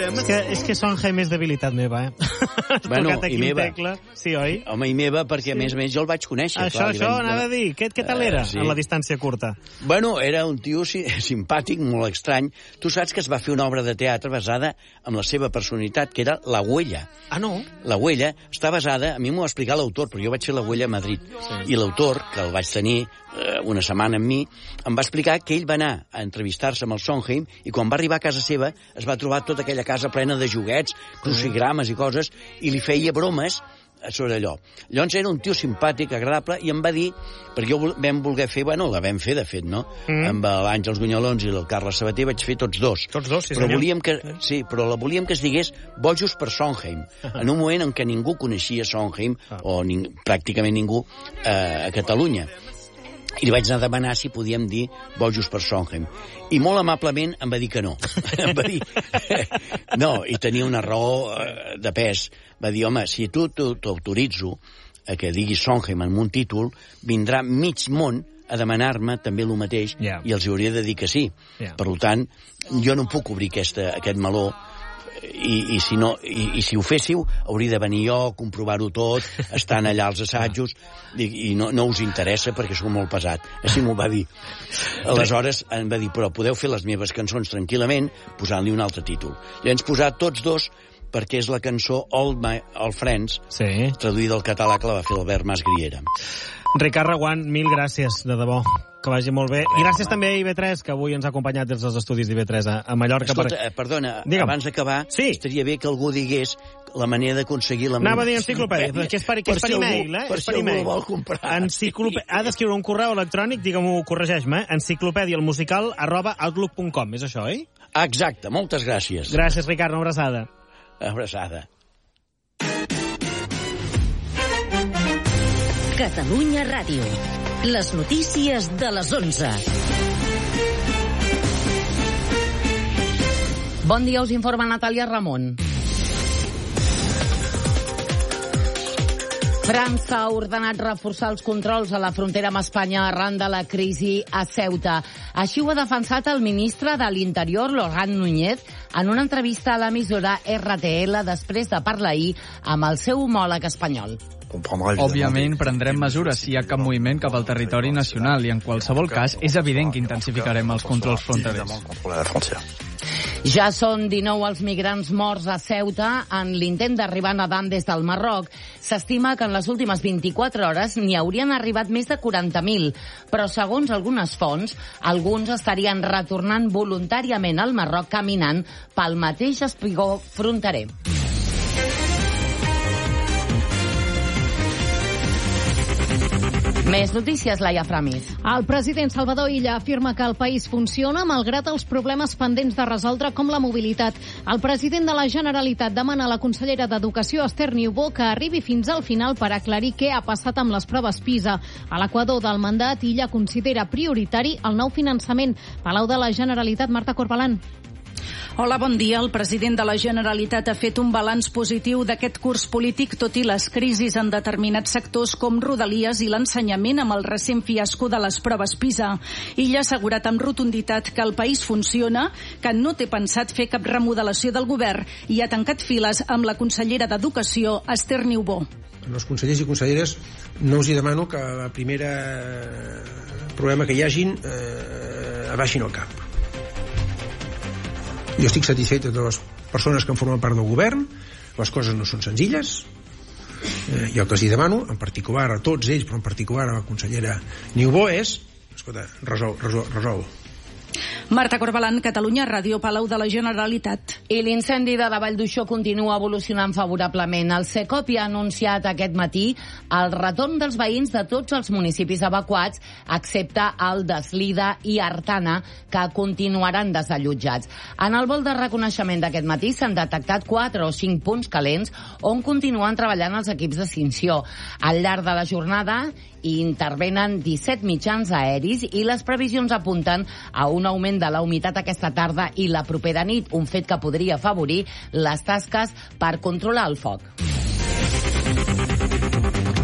És que Sondheim és debilitat meva, Bueno, i meva. Sí, oi? Home, i meva, perquè a més jo el vaig conèixer. Això, anava a dir. Què tal era, en la distància curta? Bueno, era un tio simpàtic, molt estrany. Tu saps que es va fer una obra de teatre basada en la seva personalitat, que era La Huella. Ah, no? La Huella està basada, a mi m'ho va explicar l'autor, però jo vaig fer La Huella a Madrid. I l'autor, que el vaig tenir una setmana amb mi, em va explicar que ell va anar a entrevistar-se amb el Sondheim i quan va arribar a casa seva es va trobar tota aquella casa plena de joguets, crucigrames i coses, i li feia bromes sobre allò. Llavors era un tio simpàtic, agradable, i em va dir, perquè vam voler fer, la vam fer, de fet, no? Amb l'Àngels Gunyolons i el Carles Sabater vaig fer tots dos. Tots dos, sí, però senyor. però volíem que es digués Bojos per Sondheim, en un moment en què ningú coneixia Sondheim, o pràcticament ningú a Catalunya. I li vaig anar a demanar si podíem dir Bojos per Sondheim. I molt amablement em va dir que no. Em va dir... No, i tenia una raó de pes. Va dir, home, si tu t'autoritzo a que diguis Sondheim en un títol, vindrà mig món a demanar-me també el mateix i els hauria de dir que sí. Per tant, jo no puc obrir aquest meló i si ho féssiu hauria de venir jo, comprovar-ho tot, estan allà els assajos i no us interessa perquè sou molt pesat. Així m'ho va dir. Aleshores em va dir, però podeu fer les meves cançons tranquil·lament posant-li un altre títol. Llavors posar tots dos perquè és la cançó All Friends, traduïda al català, que la va fer l'Albert Mas Griera. Ricard Reguant, mil gràcies, de debò. Que vagi molt bé. I gràcies també a IB3, que avui ens ha acompanyat des dels estudis d'IB3 a Mallorca. Escolta, perdona, abans d'acabar, estaria bé que algú digués la manera d'aconseguir la... Anava a dir enciclopèdia, que és per e-mail, Per si algú ho vol comprar. Ha d'escriure un correu electrònic, digue-m'ho, corregeix-me, enciclopedialmusical@outlook.com, és això, oi? Exacte, moltes gràcies. Gràcies, Ricard, una abraçada. Abraçada. Catalunya Ràdio. Les notícies de les 11. Bon dia, us informa Natàlia Ramon. França ha ordenat reforçar els controls a la frontera amb Espanya arran de la crisi a Ceuta. Així ho ha defensat el ministre de l'Interior, Laurent Núñez, en una entrevista a l'emissora RTL després de parlar ahir amb el seu homòleg espanyol. Òbviament, prendrem mesures si hi ha cap moviment cap al territori nacional i, en qualsevol cas, és evident que intensificarem els controls fronterers. Ja són 19 els migrants morts a Ceuta en l'intent d'arribar nedant des del Marroc. S'estima que en les últimes 24 hores n'hi haurien arribat més de 40.000, però segons algunes fonts, alguns estarien retornant voluntàriament al Marroc caminant pel mateix espigó fronterer. Més notícies, Laia Framis. El president Salvador Illa afirma que el país funciona malgrat els problemes pendents de resoldre com la mobilitat. El president de la Generalitat demana a la consellera d'Educació, Esther Niubó, que arribi fins al final per aclarir què ha passat amb les proves PISA. A l'equador del mandat, Illa considera prioritari el nou finançament. Palau de la Generalitat, Marta Corbalán. Hola, bon dia. El president de la Generalitat ha fet un balanç positiu d'aquest curs polític, tot i les crisis en determinats sectors com Rodalies i l'ensenyament amb el recent fiasco de les proves PISA. Illa ha assegurat amb rotunditat que el país funciona, que no té pensat fer cap remodelació del govern i ha tancat files amb la consellera d'Educació, Esther Niubó. Els consellers i conselleres no us hi demano que el primer problema que hi hagin abaixin el cap. Jo estic satisfet de totes les persones que en formen part del govern. Les coses no són senzilles. Jo el que els demano, en particular a tots ells, però en particular a la consellera Niubó, és, escolta, resol. Marta Corbalán, Catalunya Ràdio, Palau de la Generalitat. I l'incendi de la Vall d'Uixó continua evolucionant favorablement. El CECOP ja ha anunciat aquest matí el retorn dels veïns de tots els municipis evacuats, excepte el d'Eslida i Artana, que continuaran desallotjats. En el vol de reconeixement d'aquest matí s'han detectat 4 o 5 punts calents on continuen treballant els equips d'extinció. Al llarg de la jornada hi intervenen 17 mitjans aeris i les previsions apunten a un augment de la humitat aquesta tarda i la propera nit, un fet que podria afavorir les tasques per controlar el foc.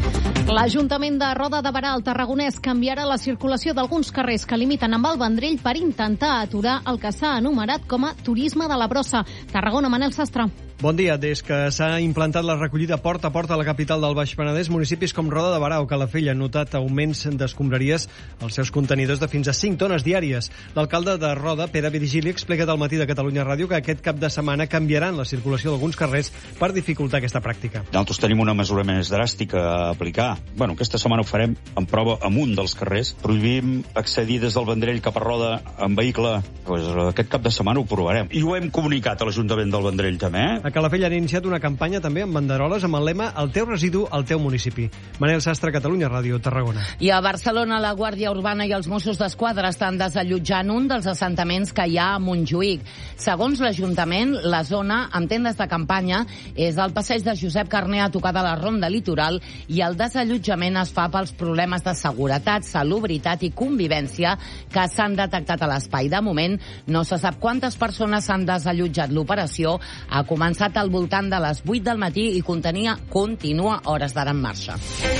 L'Ajuntament de Roda de Berà, al Tarragonès, canviarà la circulació d'alguns carrers que limiten amb el Vendrell per intentar aturar el que s'ha anomenat com a turisme de la brossa. Tarragona, Manel Sastre. Bon dia. Des que s'ha implantat la recollida porta a porta a la capital del Baix Penedès, municipis com Roda de Berà o Calafell han notat augments d'escombraries als seus contenidors de fins a 5 tones diàries. L'alcalde de Roda, Pere Virgili, explica al Matí de Catalunya Ràdio que aquest cap de setmana canviaran la circulació d'alguns carrers per dificultar aquesta pràctica. Nosaltres tenim una mesura més dràstica a aplicar. Aquesta setmana ho farem en prova amb un dels carrers. Prohibim accedir des del Vendrell cap a Roda en vehicle. Aquest cap de setmana ho provarem. I ho hem comunicat a l'Ajuntament del Vendrell també, A Calafell han iniciat una campanya també amb banderoles amb el lema "El teu residu, el teu municipi". Manel Sastre, Catalunya Ràdio, Tarragona. I a Barcelona, la Guàrdia Urbana i els Mossos d'Esquadra estan desallotjant un dels assentaments que hi ha a Montjuïc. Segons l'Ajuntament, la zona amb tendes de campanya és el passeig de Josep Carner a tocar de la Ronda Litoral i el desallotjament es fa pels problemes de seguretat, salubritat i convivència que s'han detectat a l'espai. De moment, no se sap quantes persones s'han desallotjat. L'operació ha començat al voltant de les 8 del matí i continua hores d'ara en marxa.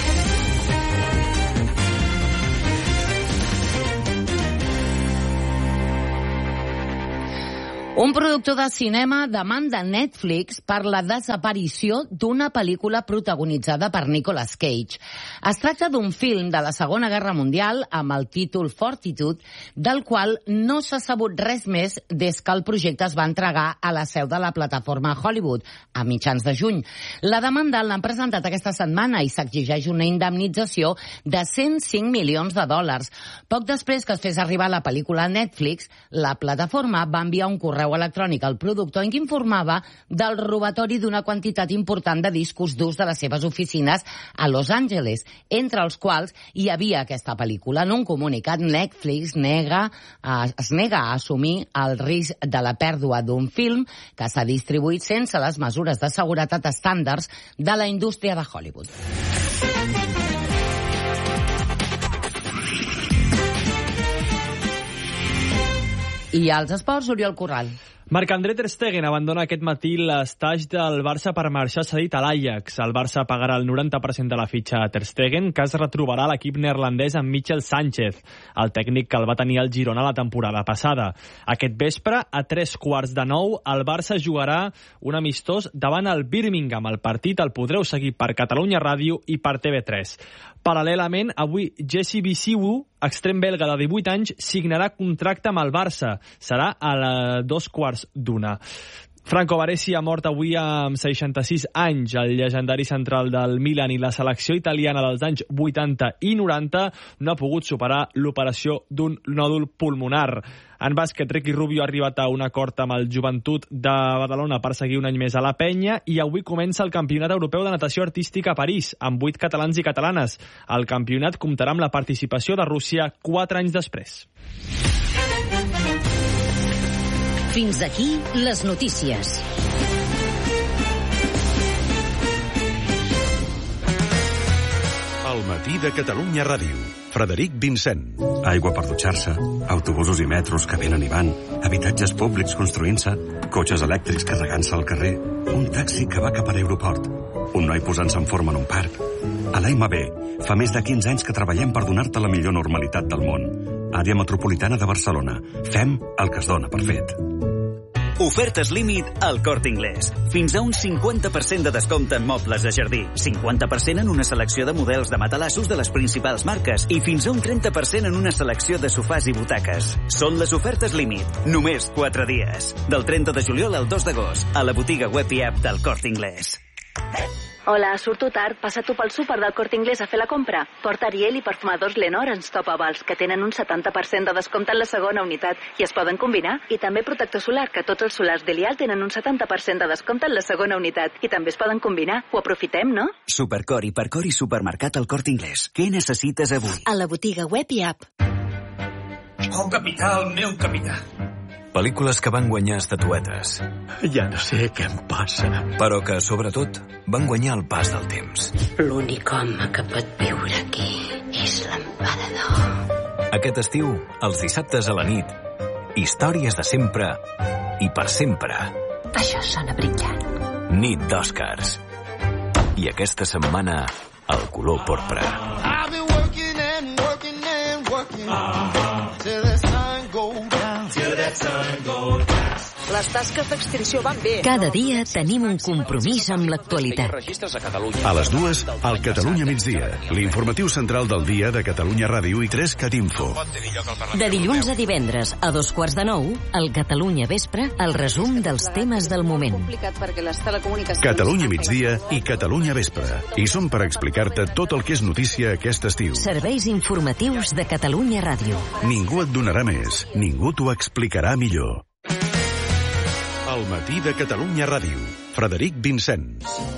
Un productor de cinema demanda Netflix per la desaparició d'una pel·lícula protagonitzada per Nicolas Cage. Es tracta d'un film de la Segona Guerra Mundial amb el títol Fortitude, del qual no s'ha sabut res més des que el projecte es va entregar a la seu de la plataforma Hollywood a mitjans de juny. La demanda l'han presentat aquesta setmana i s'exigeix una indemnització de $105 milions. Poc després que es fes arribar la pel·lícula a Netflix, la plataforma va enviar un correu electrònic al productor en què informava del robatori d'una quantitat important de discos durs de les seves oficines a Los Angeles, entre els quals hi havia aquesta pel·lícula. En un comunicat, Netflix es nega a assumir el risc de la pèrdua d'un film que s'ha distribuït sense les mesures de seguretat estàndards de la indústria de Hollywood. I als esports, Oriol Corral. Marc-André ter Stegen abandona aquest matí l'estatge del Barça per marxar cedit a l'Ajax. El Barça pagarà el 90% de la fitxa a ter Stegen, que es retrobarà a l'equip neerlandès amb Michel Sánchez, el tècnic que el va tenir al Girona la temporada passada. Aquest vespre, a 8:45, el Barça jugarà un amistós davant el Birmingham. El partit el podreu seguir per Catalunya Ràdio i per TV3. Paral·lelament, avui Jesse Bisiwu, extrem belga de 18 anys, signarà contracte amb el Barça. Serà a 2:15. Franco Baresi ha mort avui amb 66 anys. El llegendari central del Milan i la selecció italiana dels anys 80 i 90 no ha pogut superar l'operació d'un nòdul pulmonar. En bàsquet, Ricky Rubio ha arribat a un acord amb el Joventut de Badalona per seguir un any més a la penya i avui comença el Campionat Europeu de Natació Artística a París, amb 8 catalans i catalanes. El campionat comptarà amb la participació de Rússia 4 anys després. Fins aquí les notícies. Al matí de Catalunya Ràdio. Frederic Vincent. Aigua per dutxar-se, autobusos i metros que venen i van, habitatges públics construint-se, cotxes elèctrics carregant-se al carrer, un taxi que va cap a l'aeroport, un noi posant-se en forma en un parc. A l'AMB fa més de 15 anys que treballem per donar-te la millor normalitat del món. Àrea metropolitana de Barcelona. Fem el que es dona per fet. Ofertes límit al Corte Inglés. Fins a un 50% de descompte en mobles de jardí, 50% en una selecció de models de matalassos de les principals marques i fins a un 30% en una selecció de sofàs i butaques. Són les ofertes límit. Només 4 dies. Del 30 de juliol al 2 d'agost. A la botiga web i app del Corte Inglés. Hola, surto tard. Passa tu pel súper del Corte Inglés a fer la compra. Porta Ariel i perfumadors Lenor en Stop Avals, que tenen un 70% de descompte en la segona unitat i es poden combinar. I també protector solar, que tots els solars d'Elial tenen un 70% de descompte en la segona unitat i també es poden combinar. Ho aprofitem, no? Supercor, Hipercor i Supermercat al Corte Inglés. Què necessites avui? A la botiga web i app. Oh, capità, el meu capità. Pel·lícules que van guanyar estatuetes. Ja no sé què em passa. Però que, sobretot, van guanyar el pas del temps. L'únic home que pot viure aquí és l'emperador. Aquest estiu, els dissabtes a la nit, històries de sempre i per sempre. Això sona brillant. Nit d'Oscars. I aquesta setmana, el color porpra. Les tasques d'extinció van bé. Cada dia tenim un compromís amb l'actualitat. A les 2, al Catalunya migdia. L'informatiu central del dia de Catalunya Ràdio i 3 Catinfo. De dilluns a divendres, a 2:45, al Catalunya Vespre, el resum dels temes del moment. Catalunya migdia i Catalunya Vespre. I som per explicar-te tot el que és notícia aquest estiu. Serveis informatius de Catalunya Ràdio. Ningú et donarà més, ningú t'ho explicarà millor. El matí de Catalunya Ràdio. Frederic Vincent.